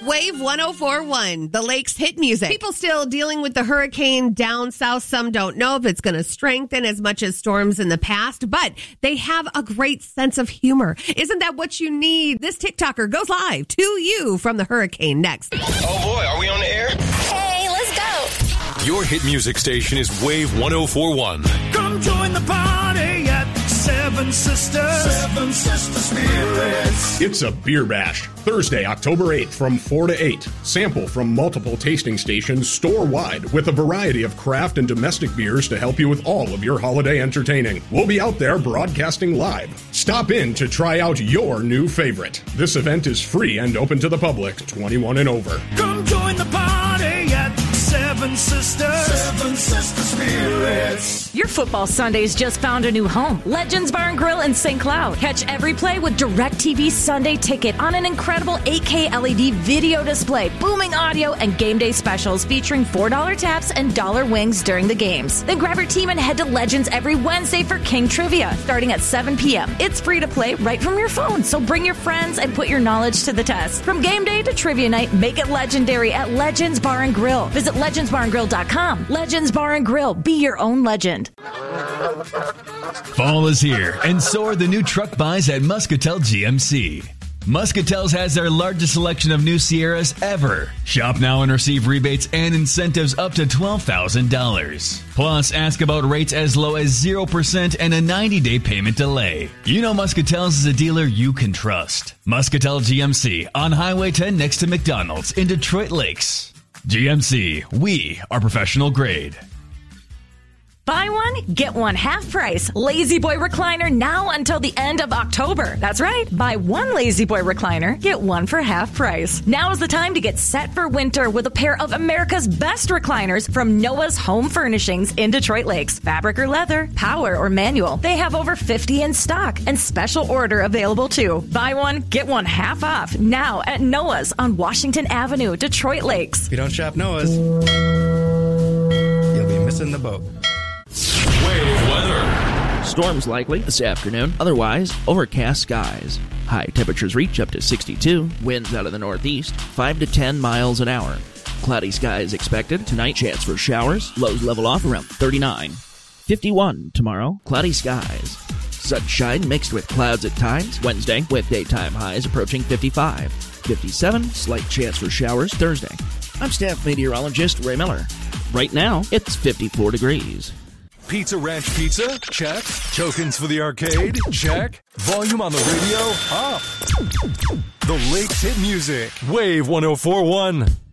Wave 104.1, the Lakes hit music. People still dealing with the hurricane down south. Some don't know if it's going to strengthen as much as storms in the past, but they have a great sense of humor. Isn't that what you need? This TikToker goes live to you from the hurricane next. Oh boy, are we on the air? Hey, let's go. Your hit music station is Wave 104.1. Come join the party at Seven Sisters. Seven Sister Spirits. It's a beer bash. Thursday, October 8th from 4 to 8. Sample from multiple tasting stations store-wide with a variety of craft and domestic beers to help you with all of your holiday entertaining. We'll be out there broadcasting live. Stop in to try out your new favorite. This event is free and open to the public, 21 and over. Come join the party at Seven Sisters. Seven Sister Spirits. Your football Sundays just found a new home. Legends Bar and Grill in St. Cloud. Catch every play with DirecTV Sunday Ticket on an incredible 8K LED video display, booming audio, and game day specials featuring $4 taps and $1 wings during the games. Then grab your team and head to Legends every Wednesday for King Trivia, starting at 7 p.m. It's free to play right from your phone, so bring your friends and put your knowledge to the test. From game day to trivia night, make it legendary at Legends Bar and Grill. Visit legendsbarandgrill.com. Legends Bar and Grill. Be your own legend. Fall is here, and so are the new truck buys at Muscatel GMC. Muscatel's has their largest selection of new Sierras ever. Shop now and receive rebates and incentives up to $12,000. Plus, ask about rates as low as 0% and a 90-day payment delay. You know Muscatel's is a dealer you can trust. Muscatel GMC on Highway 10 next to McDonald's in Detroit Lakes. GMC, we are professional grade. Buy one, get one half price. Lazy Boy Recliner now until the end of October. That's right. Buy one Lazy Boy Recliner, get one for half price. Now is the time to get set for winter with a pair of America's best recliners from Noah's Home Furnishings in Detroit Lakes. Fabric or leather, power or manual. They have over 50 in stock and special order available too. Buy one, get one half off now at Noah's on Washington Avenue, Detroit Lakes. If you don't shop Noah's, you'll be missing the boat. Wave weather. Storms likely this afternoon. Otherwise, overcast skies. High temperatures reach up to 62. Winds out of the northeast, 5 to 10 miles an hour. Cloudy skies expected. Tonight, chance for showers. Lows level off around 39. 51 tomorrow. Cloudy skies. Sunshine mixed with clouds at times. Wednesday, with daytime highs approaching 55. 57, slight chance for showers Thursday. I'm staff meteorologist Ray Miller. Right now, it's 54 degrees. Pizza Ranch Pizza? Check. Tokens for the arcade? Check. Volume on the radio? Up. The Lakes hit music. Wave 104.1.